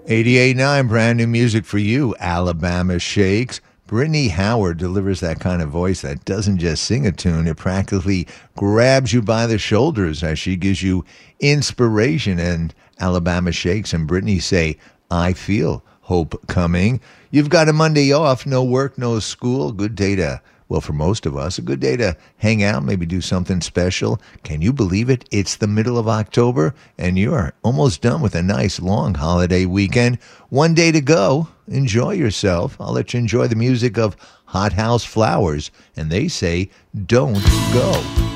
88.9, brand new music for you, Alabama Shakes. Brittany Howard delivers that kind of voice that doesn't just sing a tune, it practically grabs you by the shoulders as she gives you inspiration. And Alabama Shakes and Brittany say, I feel hope coming. You've got a Monday off, no work, no school. Good day to, well, for most of us, a good day to hang out, maybe do something special. Can you believe it? It's the middle of October, and you're almost done with a nice long holiday weekend. One day to go. Enjoy yourself. I'll let you enjoy the music of Hot House Flowers, and they say, don't go.